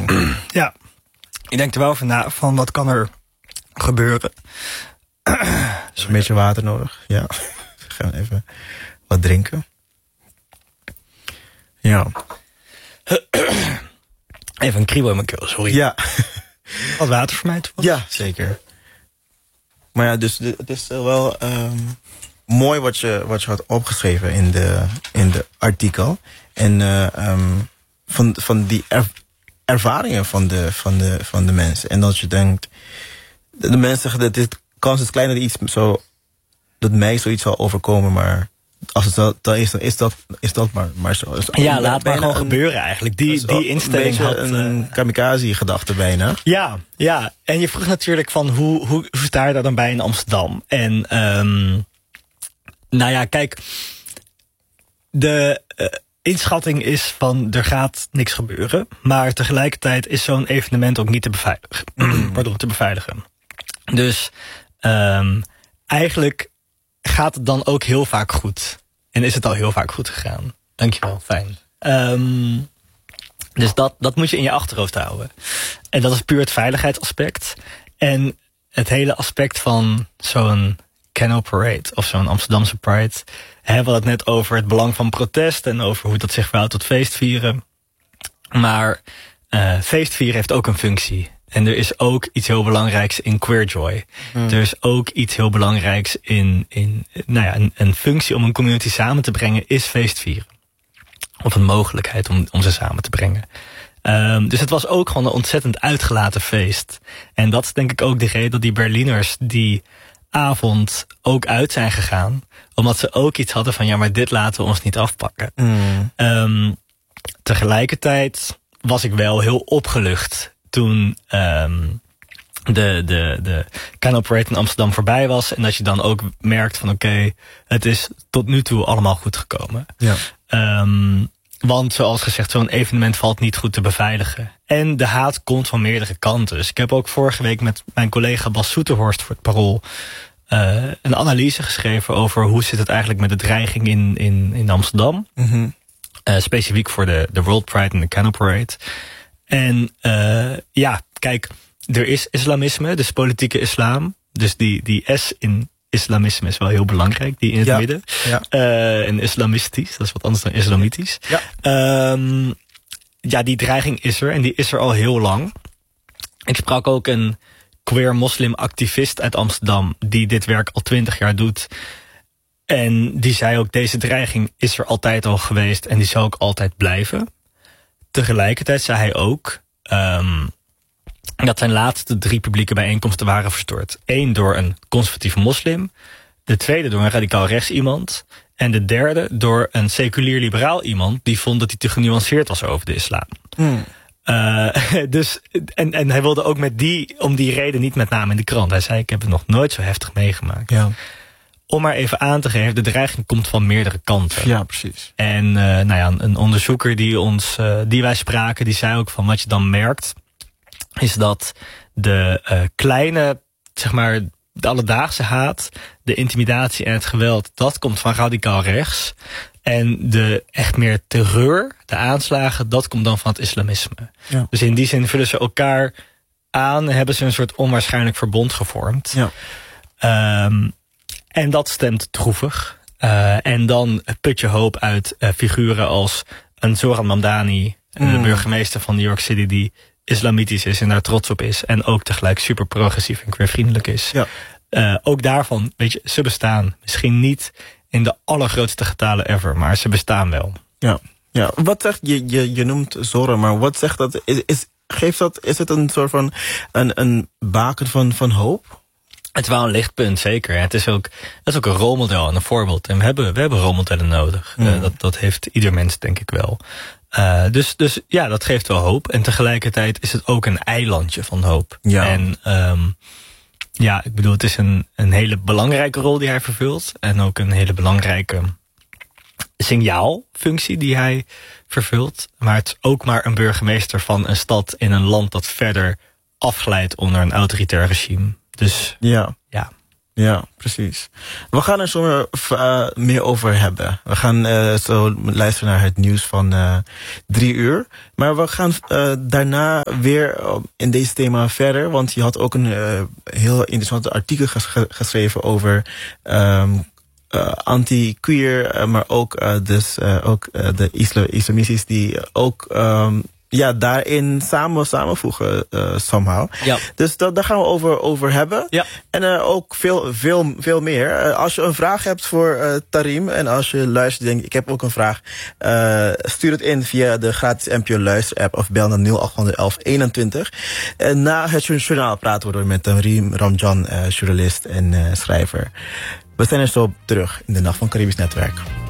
denken. Ja, ik denk er wel over na van wat kan er gebeuren. Is een beetje water nodig. Ja, gaan we even wat drinken. Ja. Even een kriebel in mijn keel, sorry. Ja. Wat water voor mij toch? Ja, zeker. Maar ja, dus het is wel mooi wat je had opgeschreven in de artikel. En van die ervaringen van de mensen. En dat je denkt, de mensen zeggen dat dit kans is klein dat iets dat mij zoiets zal overkomen, maar als het dan is dat maar zo. Dus ja, laat maar gewoon gebeuren eigenlijk. Die instelling had een kamikaze-gedachte bijna. Ja. En je vroeg natuurlijk van hoe sta je daar dan bij in Amsterdam? En nou ja, kijk, de inschatting is van er gaat niks gebeuren, maar tegelijkertijd is zo'n evenement ook niet te beveiligen. Te beveiligen. Dus eigenlijk gaat het dan ook heel vaak goed. En is het al heel vaak goed gegaan. Dankjewel, fijn. Dus dat moet je in je achterhoofd houden. En dat is puur het veiligheidsaspect. En het hele aspect van zo'n Canal Parade of zo'n Amsterdamse Pride. We hadden het net over het belang van protest en over hoe dat zich verhoudt tot feestvieren. Maar feestvieren heeft ook een functie. En er is ook iets heel belangrijks in queerjoy. Er is ook iets heel belangrijks in een functie om een community samen te brengen is feestvieren. Of een mogelijkheid om ze samen te brengen. Dus het was ook gewoon een ontzettend uitgelaten feest. En dat is denk ik ook de reden dat die Berliners die avond ook uit zijn gegaan. Omdat ze ook iets hadden van ja, maar dit laten we ons niet afpakken. Tegelijkertijd was ik wel heel opgelucht toen de Canal Parade in Amsterdam voorbij was. En dat je dan ook merkt van oké, het is tot nu toe allemaal goed gekomen. Ja. Want zoals gezegd, zo'n evenement valt niet goed te beveiligen. En de haat komt van meerdere kanten. Dus ik heb ook vorige week met mijn collega Bas Soeterhorst voor het Parool een analyse geschreven over hoe zit het eigenlijk met de dreiging in Amsterdam. Specifiek voor de World Pride en de Canal Parade. En ja, kijk, er is islamisme, dus politieke islam. Dus die S in islamisme is wel heel belangrijk, die in het midden. Ja. En islamistisch, dat is wat anders dan islamitisch. Ja, die dreiging is er en die is er al heel lang. Ik sprak ook een queer moslim activist uit Amsterdam die dit werk al 20 jaar doet. En die zei ook, deze dreiging is er altijd al geweest en die zal ook altijd blijven. Tegelijkertijd zei hij ook dat zijn laatste 3 publieke bijeenkomsten waren verstoord. 1 door een conservatieve moslim. De tweede door een radicaal rechts iemand. En de derde door een seculier liberaal iemand die vond dat hij te genuanceerd was over de islam. Dus, en hij wilde ook om die reden niet met name in de krant. Hij zei, ik heb het nog nooit zo heftig meegemaakt. Ja. Om maar even aan te geven, de dreiging komt van meerdere kanten. Ja, precies. En een onderzoeker die wij spraken, die zei ook van wat je dan merkt, is dat de kleine, zeg maar, de alledaagse haat, de intimidatie en het geweld, dat komt van radicaal rechts. En de echt meer terreur, de aanslagen, dat komt dan van het islamisme. Ja. Dus in die zin vullen ze elkaar aan, hebben ze een soort onwaarschijnlijk verbond gevormd. Ja. En dat stemt droevig. En dan put je hoop uit figuren als een Zoran Mamdani, de burgemeester van New York City, die islamitisch is en daar trots op is. En ook tegelijk super progressief en queervriendelijk is. Ja. Ook daarvan, weet je, ze bestaan. Misschien niet in de allergrootste getalen ever, maar ze bestaan wel. Ja. Ja. Wat zegt je noemt Zoran, maar wat zegt dat? Is het een soort van een baken van hoop? Het is wel een lichtpunt, zeker. Het is ook een rolmodel en een voorbeeld. En we hebben rolmodellen nodig. Dat heeft ieder mens, denk ik wel. Dus ja, dat geeft wel hoop. En tegelijkertijd is het ook een eilandje van hoop. Ja. En ja, ik bedoel, het is een hele belangrijke rol die hij vervult. En ook een hele belangrijke signaalfunctie die hij vervult. Maar het is ook maar een burgemeester van een stad in een land dat verder afglijdt onder een autoritair regime. Dus ja. Ja, precies. We gaan er zo meer over hebben. We gaan zo luisteren naar het nieuws van 3 uur. Maar we gaan daarna weer in deze thema verder. Want je had ook een heel interessant artikel geschreven over anti-queer, maar ook de islamistisch die ook daarin samenvoegen somehow. Ja. Dus daar gaan we over hebben. Ja. En ook veel meer. Als je een vraag hebt voor Tarim en als je luistert denkt, ik heb ook een vraag, stuur het in via de gratis NPO Luister app of bel naar 0800 1121. En na het journaal praten we door met Tarim Ramjan, journalist en schrijver. We zijn er zo terug in de Nacht van Caribisch Netwerk.